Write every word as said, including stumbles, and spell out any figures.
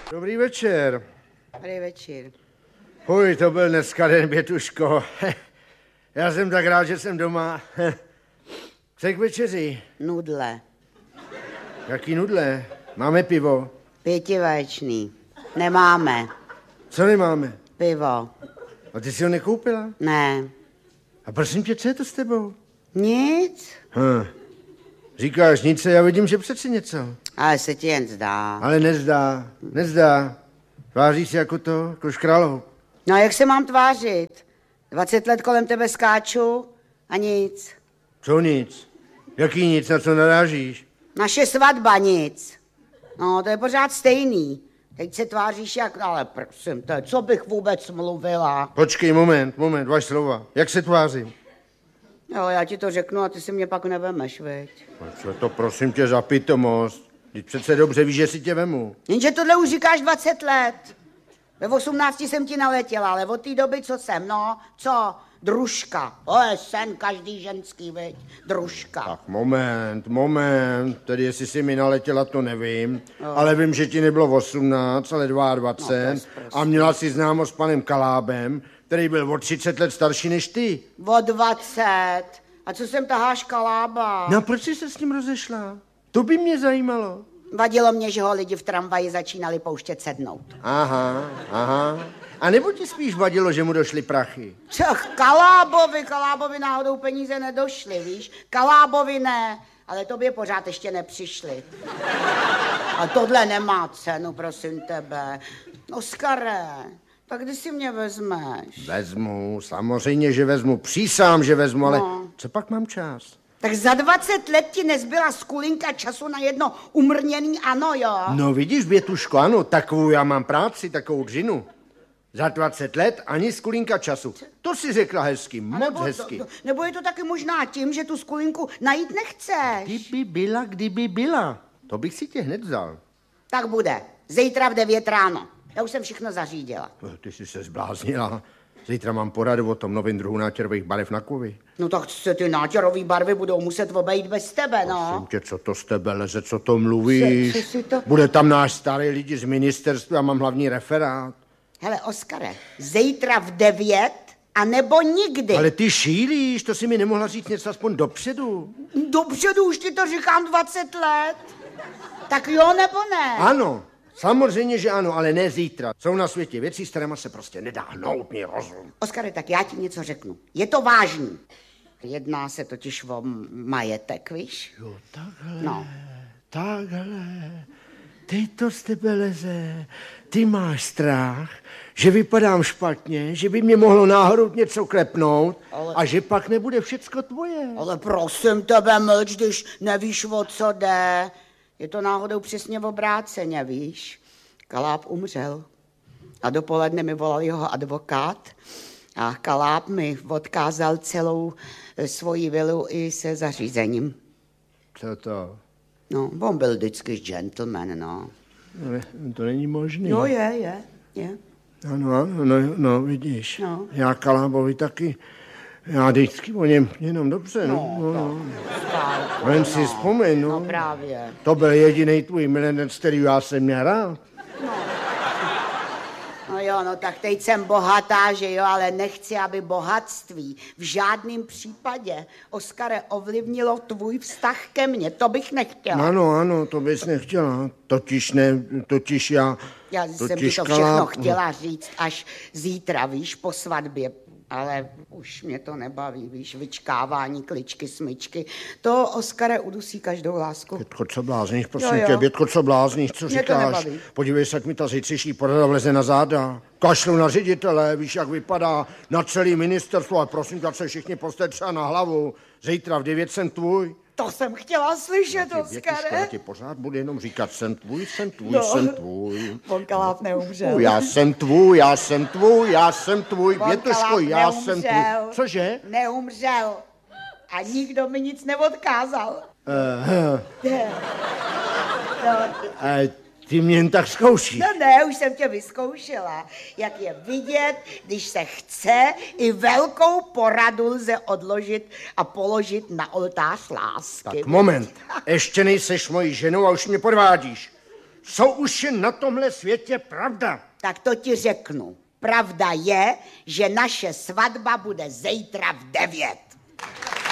Dobrý večer. Dobrý večer. Uj, to byl dneska den, Bětuško. Já jsem tak rád, že jsem doma. Co k večeři? Nudle. Jaký nudle? Máme pivo. Pětivaječný. Nemáme. Co nemáme? Pivo. A ty jsi ho nekoupila? Ne. A prosím tě, co je to s tebou? Nic. Hm. Říkáš nic, já vidím, že přeci něco. Ale se ti jen zdá. Ale nezdá, nezdá. Tváříš se jako to, jako škraloup. No a jak se mám tvářit? Dvacet let kolem tebe skáču a nic. Co nic? Jaký nic, na co narážíš? Naše svatba nic. No, to je pořád stejný. Teď se tváříš jak, ale prosím tě, co bych vůbec mluvila? Počkej, moment, moment, vaš slova. Jak se tvářím? Jo, já ti to řeknu a ty si mě pak nevemeš, veď. No, co to prosím tě za pitomost? Teď přece dobře víš, že si tě vemu. Jenže tohle už říkáš dvacet let. Ve osmnácti jsem ti naletěla, ale od té doby, co jsem, no, co? Družka. To je sen každý ženský, veď. Družka. Tak moment, moment, tedy jestli jsi mi naletěla, to nevím, no. Ale vím, že ti nebylo osmnáct, ale dvacet dva no, a měla si známo s panem Kalábem, který byl o třicet let starší než ty. O dvacet. A co jsem taháš Kalába? No a proč jsi se s ním rozešla? To by mě zajímalo. Vadilo mě, že ho lidi v tramvaji začínali pouštět sednout. Aha, aha. A nebo ti spíš vadilo, že mu došly prachy? Čach, Kalábovi, Kalábovi náhodou peníze nedošly, víš? Kalábovi ne, ale tobě pořád ještě nepřišly. A tohle nemá cenu, prosím tebe. Oskare, tak kdy si mě vezmeš? Vezmu, samozřejmě, že vezmu. Přísám, že vezmu, ale no. Co pak mám čas? Tak za dvacet let ti nezbyla skulinka času na jedno umrněný ano, jo? No vidíš, Bětuško, ano, takovou já mám práci, takovou dřinu. Za dvacet let ani skulinka času. To si řekla hezky, moc nebo hezky. To, nebo je to taky možná tím, že tu skulinku najít nechceš? Kdyby byla, kdyby byla. To bych si tě hned vzal. Tak bude. Zítra v devět ráno. Já už jsem všechno zařídila. Ty jsi se zbláznila. Zítra mám poradu o tom novém druhu nátěrových barev na kovy. No tak se ty nátěrové barvy budou muset obejít bez tebe, no. Prosím tě, co to z tebe leze, co to mluvíš? Co, co si to... Bude tam náš starý lidi z ministerstva, mám hlavní referát. Hele, Oskare, zítra v devět a nebo nikdy. Ale ty šílíš, to si mi nemohla říct něco aspoň dopředu. Dopředu už ti to říkám dvacet let. Tak jo nebo ne? Ano. Samozřejmě, že ano, ale ne zítra. Jsou na světě věci, s kterýma se prostě nedá hnout mi rozum. Oskare, tak já ti něco řeknu. Je to vážný. Jedná se totiž o majetek, víš? Jo, takhle, no. takhle. Ty to z tebe leze. Ty máš strach, že vypadám špatně, že by mě mohlo náhodou něco klepnout ale... a že pak nebude všecko tvoje. Ale prosím tebe, mlč, když nevíš, o co jde. Je to náhodou přesně v obráceně, víš? Kaláb umřel a dopoledne mi volal jeho advokát a Kaláb mi odkázal celou svoji vilu i se zařízením. Co to? No, on byl vždycky gentleman, no. No, to není možné. No je, je, je. Ano, ano, no, no vidíš, no. Já Kalábovi taky, já vždycky o něm jenom dobře, no. No, no, no. no. Jen si vzpomeň, no. No právě. To byl jediný tvůj milenec, který já jsem měl rád. No. No jo, no tak teď jsem bohatá, že jo, ale nechci, aby bohatství v žádném případě, Oskare, ovlivnilo tvůj vztah ke mně. To bych nechtěla. Ano, ano, to bys nechtěla. Totiž ne, totiž já... Já totiž jsem ti to Kalá... všechno chtěla říct až zítra, víš, po svatbě. Ale už mě to nebaví, víš, vyčkávání, kličky, smyčky. To, Oskare, udusí každou lásku. Bětko, co blázníš, prosím jo, jo. tě, Bětko, co blázníš, co mě říkáš? Podívej se, jak mi ta zítřejší porada vleze na záda. Kašlu na ředitele, víš, jak vypadá na celý ministerstvo, ale prosím tě, se všichni postaví třeba na hlavu. Zítra v devět jsem tvůj. To jsem chtěla slyšet, Oskare. Já ti pořád budu jenom říkat, jsem tvůj, jsem tvůj, no, jsem tvůj. Von Kaláb neumřel. Já jsem tvůj, já jsem tvůj, já jsem tvůj, Bětuško, já neumřel. jsem tvůj. Cože? Neumřel. A nikdo mi nic neodkázal. Uh, ne. No. Uh, ty mě jen tak zkoušíš. No ne, už jsem tě vyzkoušela. Jak je vidět, když se chce, i velkou poradu lze odložit a položit na oltář lásky. Tak moment, ještě nejseš mojí ženou a už mě podvádíš. Co už je na tomhle světě pravda? Tak to ti řeknu. Pravda je, že naše svatba bude zítra v devět.